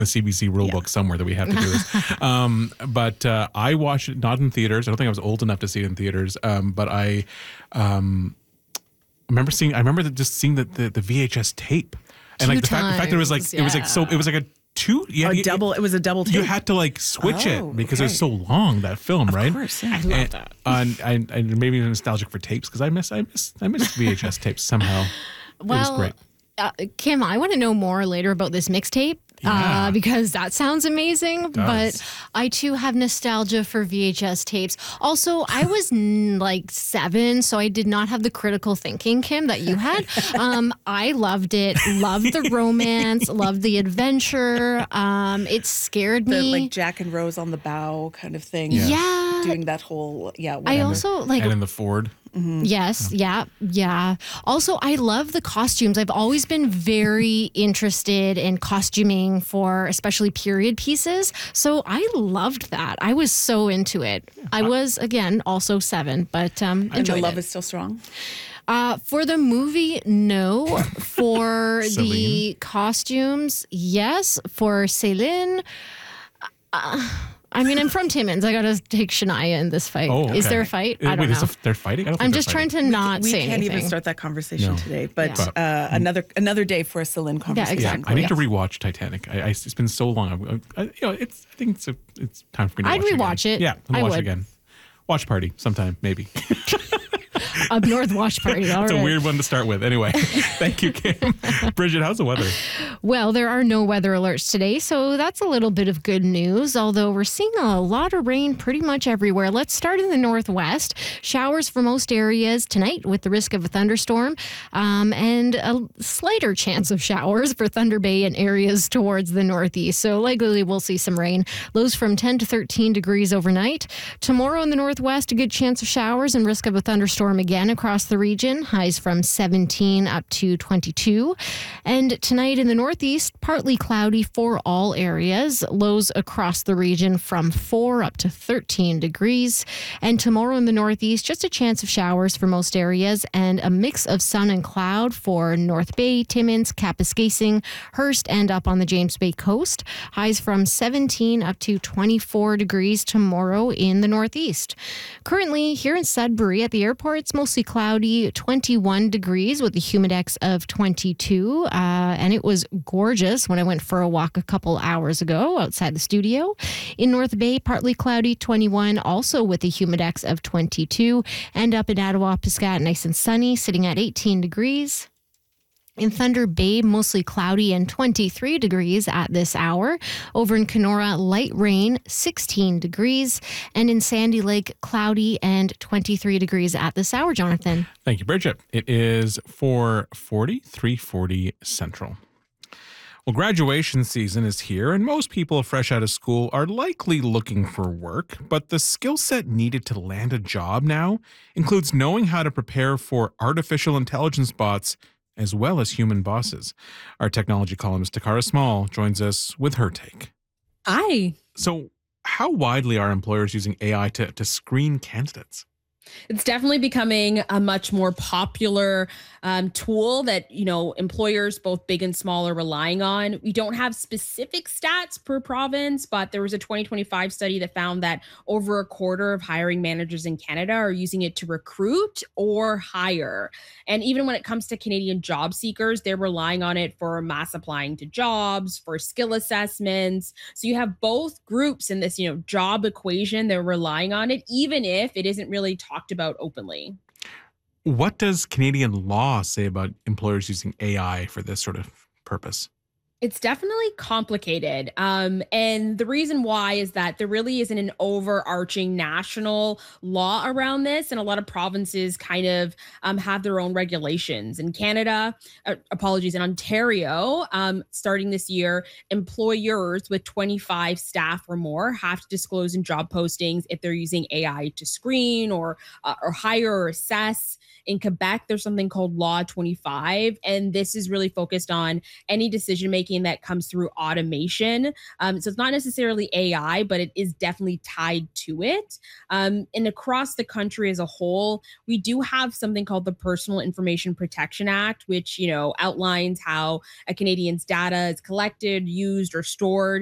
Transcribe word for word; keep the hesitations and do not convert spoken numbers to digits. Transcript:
the C B C rule Yeah. book somewhere that we have to do this. um, but uh, I watched it not in theaters. I don't think I was old enough to see it in theaters. Um, but I um, remember seeing. I remember just seeing the the, the V H S tape, and Two like the fact, the fact that it was like times, it was like so it was like a two. Yeah, A you- double. It was a double tape. You had to like switch Oh, it because it was okay. so long, that film, right? Of course. Yeah. I love And, that. and, and, and maybe even nostalgic for tapes because I miss I miss I miss V H S tapes somehow. it was Well, great. uh, Kim, I want to know more later about this mixtape. Yeah. Uh, because that sounds amazing, does. but I too have nostalgia for V H S tapes. Also, I was n- like seven, so I did not have the critical thinking, Kim, that you had. Um, I loved it, loved the romance, loved the adventure. Um, it scared The, me. like Jack and Rose on the bow kind of thing. Yeah. yeah, Doing that whole, yeah. I Whatever. also like And in the Ford. Yes, yeah, yeah. Also, I love the costumes. I've always been very interested in costuming for especially period pieces. So I loved that. I was so into it. I was, again, also seven, but um, And the enjoyed love it. is still strong. Uh, for the movie, no. For the Celine. costumes, yes. For Céline, uh, I mean, I'm from Timmins. I got to take Shania in this fight. Oh, Is okay. there a fight? Uh, I don't Wait, know. is a- they're fighting? I don't think I'm they're just trying fighting. to not We say can't anything. even start that conversation No. today, but Yeah. uh, another another day for a Celine conversation. Yeah, exactly. I need Yeah. to rewatch Titanic. I, I, it's been so long. I, I, you know, it's. I think it's a, it's time for me to I'd watch rewatch again. it. Yeah, I'm I watch would. it again. Watch party sometime, maybe. Up North Watch Party. All It's right. a weird one to start with. Anyway, thank you, Kim. Bridget, how's the weather? Well, there are no weather alerts today, so that's a little bit of good news, although we're seeing a lot of rain pretty much everywhere. Let's start in the northwest. Showers for most areas tonight with the risk of a thunderstorm, um, and a slighter chance of showers for Thunder Bay and areas towards the northeast. So likely we'll see some rain. Lows from ten to thirteen degrees overnight. Tomorrow in the northwest, a good chance of showers and risk of a thunderstorm again across the region. Highs from seventeen up to twenty-two. And tonight in the northeast, partly cloudy for all areas. Lows across the region from four up to thirteen degrees. And tomorrow in the northeast, just a chance of showers for most areas and a mix of sun and cloud for North Bay, Timmins, Kapuskasing, Hearst, and up on the James Bay coast. Highs from seventeen up to twenty-four degrees tomorrow in the northeast. Currently here in Sudbury at the airport, it's mostly cloudy, twenty-one degrees with a humidex of twenty-two. Uh, and it was gorgeous when I went for a walk a couple hours ago outside the studio. In North Bay, partly cloudy, twenty-one, also with a humidex of twenty-two. And up in Ottawa, Piscat, nice and sunny, sitting at eighteen degrees. In Thunder Bay, mostly cloudy and twenty-three degrees at this hour. Over in Kenora, light rain, sixteen degrees. And in Sandy Lake, cloudy and twenty-three degrees at this hour, Jonathan. Thank you, Bridget. It is four forty, three forty Central. Well, graduation season is here, and most people fresh out of school are likely looking for work, but the skill set needed to land a job now includes knowing how to prepare for artificial intelligence bots as well as human bosses. Our technology columnist, Takara Small, joins us with her take. Hi. So, how widely are employers using A I to, to screen candidates? It's definitely becoming a much more popular um, tool that, you know, employers, both big and small, are relying on. We don't have specific stats per province, but there was a twenty twenty-five study that found that over a quarter of hiring managers in Canada are using it to recruit or hire. And even when it comes to Canadian job seekers, they're relying on it for mass applying to jobs, for skill assessments. So you have both groups in this, you know, job equation. They're relying on it, even if it isn't really talked about openly. What does Canadian law say about employers using A I for this sort of purpose? It's definitely complicated. Um, and the reason why is that there really isn't an overarching national law around this. And a lot of provinces kind of um, have their own regulations. In Canada, uh, apologies, in Ontario, um, starting this year, employers with twenty-five staff or more have to disclose in job postings if they're using A I to screen or, uh, or hire or assess. In Quebec, there's something called Law twenty-five, and this is really focused on any decision-making decision-making that comes through automation. Um, so it's not necessarily A I, but it is definitely tied to it. Um, and across the country as a whole, we do have something called the Personal Information Protection Act, which, you know, outlines how a Canadian's data is collected, used, or stored.